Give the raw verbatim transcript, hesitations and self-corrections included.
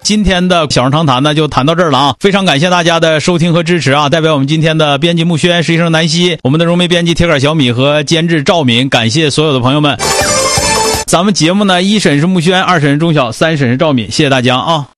今天的小声长谈呢就谈到这儿了啊，非常感谢大家的收听和支持啊！代表我们今天的编辑木轩、实习生南希、我们的融媒编辑铁杆小米和监制赵敏，感谢所有的朋友们。咱们节目呢，一审是木轩，二审是钟晓，三审是赵敏，谢谢大家啊！